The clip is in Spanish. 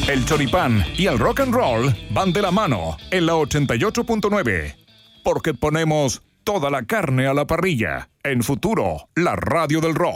El choripán y el rock and roll van de la mano en la 88.9. Porque ponemos toda la carne a la parrilla. En Futuro, la radio del rock.